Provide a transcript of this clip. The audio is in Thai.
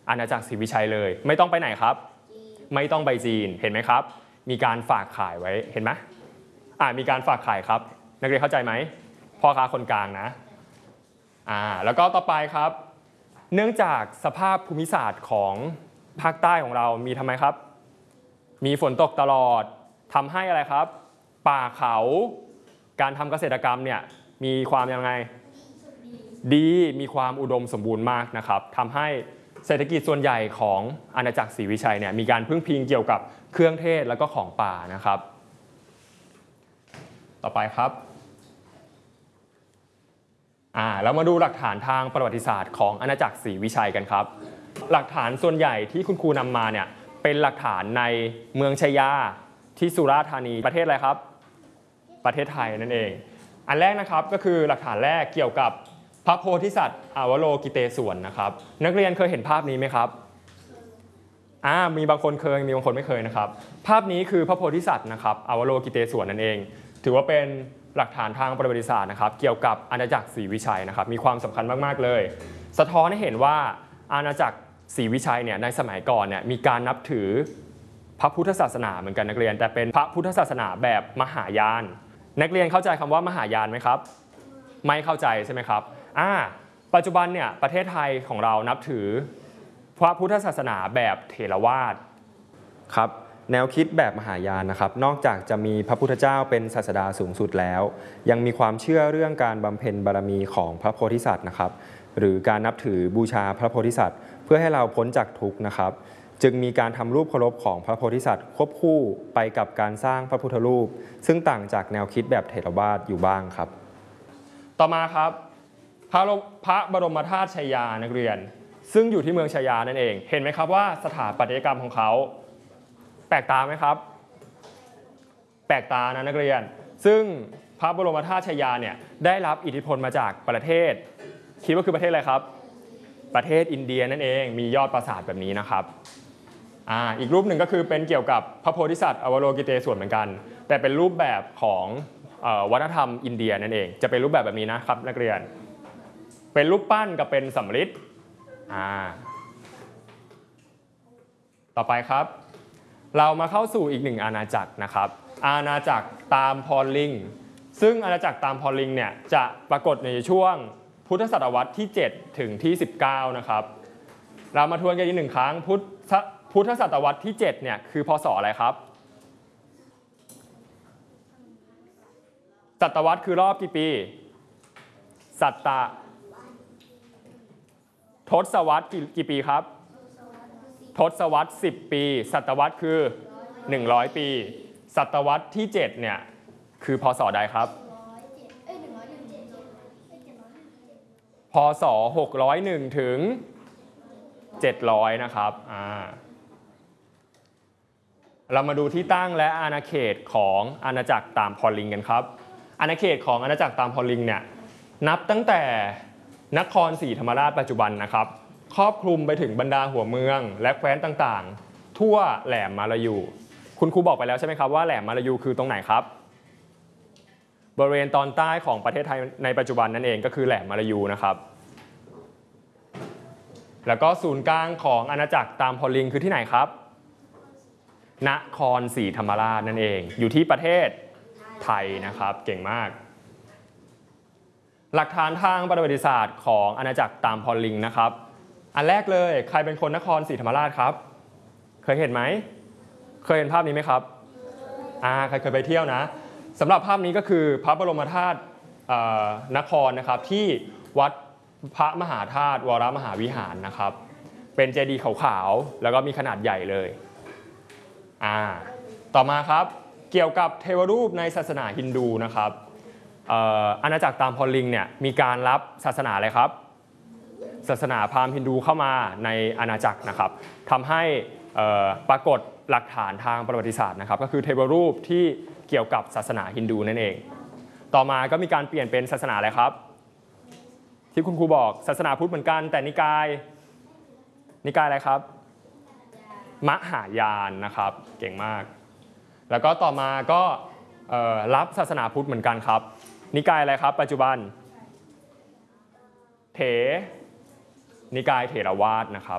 อาณาจักรศรีวิชัยเลยไม่ต้องไปไหนครับไม่ต้องไปจีนเห็นไหมครับมีการฝากขายไว้เห็นไหมมีการฝากขายครับนักเรียนเข้าใจไหมพ่อค้าคนกลางนะแล้วก็ต่อไปครับเนื่องจากสภาพภูมิศาสตร์ของภาคใต้ของเรามีทำไมครับมีฝนตกตลอดทำให้อะไรครับป่าเขาการทำเกษตรกรรมเนี่ยมีความยังไงดีมีความอุดมสมบูรณ์มากนะครับทำให้เศรษฐกิจส่วนใหญ่ของอาณาจักรศรีวิชัยเนี่ยมีการพึ่งพิงเกี่ยวกับเครื่องเทศแล้วก็ของป่านะครับต่อไปครับแล้วมาดูหลักฐานทางประวัติศาสตร์ของอาณาจักรศรีวิชัยกันครับหลักฐานส่วนใหญ่ที่คุณครูนำมาเนี่ยเป็นหลักฐานในเมืองชัยยาที่สุราษฎร์ธานีประเทศอะไรครับประเทศไทยนั่นเองอันแรกนะครับก็คือหลักฐานแรกเกี่ยวกับพระโพธิสัตว์อวโลกิเตศวรนะครับนักเรียนเคยเห็นภาพนี้ไหมครับมีบางคนเคยมีบางคนไม่เคยนะครับภาพนี้คือพระโพธิสัตว์นะครับอวโลกิเตศวรนั่นเองถือว่าเป็นหลักฐานทางประวัติศาสตร์นะครับเกี่ยวกับอาณาจักรศรีวิชัยนะครับมีความสำคัญมากๆเลยสะท้อนให้เห็นว่าอาณาจักรศรีวิชัยเนี่ยในสมัยก่อนเนี่ยมีการนับถือพระพุทธศาสนาเหมือนกันนักเรียนแต่เป็นพระพุทธศาสนาแบบมหายานนักเรียนเข้าใจคำว่ามหายานไหมครับไม่เข้าใจใช่ไหมครับปัจจุบันเนี่ยประเทศไทยของเรานับถือพระพุทธศาสนาแบบเถรวาทครับแนวคิดแบบมหายานนะครับนอกจากจะมีพระพุทธเจ้าเป็นศาสดาสูงสุดแล้วยังมีความเชื่อเรื่องการบำเพ็ญบารมีของพระโพธิสัตว์นะครับหรือการนับถือบูชาพระโพธิสัตว์เพื่อให้เราพ้นจากทุกข์นะครับจึงมีการทำรูปเคารพของพระโพธิสัตว์ควบคู่ไปกับการสร้างพระพุทธรูปซึ่งต่างจากแนวคิดแบบเถรวาทอยู่บ้างครับต่อมาครับพระบรมธาตุชัยยานักเรียนซึ่งอยู่ที่เมืองชัยยานั่นเองเห็นไหมครับว่าสถาปัตยกรรมของเขาแปลกตาไหมครับแปลกตานะนักเรียนซึ่งพระบรมธาตุชัยยาเนี่ยได้รับอิทธิพลมาจากประเทศคิดว่าคือประเทศอะไรครับประเทศอินเดียนั่นเองมียอดปราสาทแบบนี้นะครับอีกรูปหนึ่งก็คือเป็นเกี่ยวกับพระโพธิสัตว์อวโลกิเตศวรเหมือนกันแต่เป็นรูปแบบของวัฒนธรรมอินเดียนั่นเองจะเป็นรูปแบบนี้นะครับนักเรียนเป็นรูปปั้นกับเป็นสำริดต่อไปครับเรามาเข้าสู่อีกหนึ่งอาณาจักรนะครับอาณาจักรตามพรลิงซึ่งอาณาจักรตามพรลิงเนี่ยจะปรากฏในช่วงพุทธศตวรรษที่7ถึงที่19นะครับเรามาทวนกันอีกหนึ่งครั้งพุทธศตวรรษที่7เนี่ยคือพศอะไรครับศตวรรษคือรอบกี่ปีทศวรรษกี่ปีครับทศวรรษ10ปีศตวรรษคือ100ปีศตวรรษที่7เนี่ยคือพศใดครับพศ601ถึง700นะครับเรามาดูที่ตั้งและอาณาเขตของอาณาจักรตามพรลิงกันครับอาณาเขตของอาณาจักรตามพรลิงเนี่ยนับตั้งแต่นครศรีธรรมราชปัจจุบันนะครับครอบคลุมไปถึงบรรดาหัวเมืองและแคว้นต่างๆทั่วแหลมมาลายูคุณครูบอกไปแล้วใช่ไหมครับว่าแหลมมาลายูคือตรงไหนครับบริเวณตอนใต้ของประเทศไทยในปัจจุบันนั่นเองก็คือแหลมมาลายูนะครับแล้วก็ศูนย์กลางของอาณาจักรตามพรลิงคือที่ไหนครับนครศรีธรรมราชนั่นเองอยู่ที่ประเทศไทยนะครับเก่งมากหลักฐานทางประวัติศาสตร์ของอาณาจักรตามพรลิงนะครับอันแรกเลยใครเป็นคนนครศรีธรรมราชครับเคยเห็นไหมเคยเห็นภาพนี้ไหมครับใครเคยไปเที่ยวนะสำหรับภาพนี้ก็คือพระบรมธาตุนครนะครับที่วัดพระมหาธาตุวรมหาวิหารนะครับเป็นเจดีย์ขาวๆแล้วก็มีขนาดใหญ่เลยต่อมาครับเกี่ยวกับเทวรูปในศาสนาฮินดูนะครับอาณาจักรตามพรลิงเนี่ยมีการรับศาสนาอะไรครับศาสนาพราหมณ์ฮินดูเข้ามาในอาณาจักรนะครับทำให้ปรากฏหลักฐานทางประวัติศาสตร์นะครับก็คือเทวรูปที่เกี่ยวกับศาสนาฮินดูนั่นเองต่อมาก็มีการเปลี่ยนเป็นศาสนาอะไรครับที่คุณครูบอกศาสนาพุทธเหมือนกันแต่นิกายอะไรครับมหายานนะครับเก่งมากแล้วก็ต่อมาก็รับศาสนาพุทธเหมือนกันครับนิกายอะไรครับปัจจุบันนิกายเถรวาทนะครับ